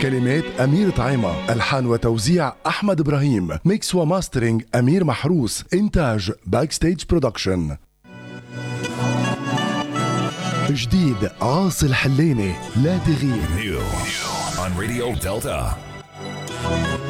كلمات أمير طعيمة، ألحان وتوزيع أحمد إبراهيم، ميكس وماسترينج أمير محروس، إنتاج باكستيج برودكشن. جديد عاصي الحليني، لا تغيب. New on Radio Delta.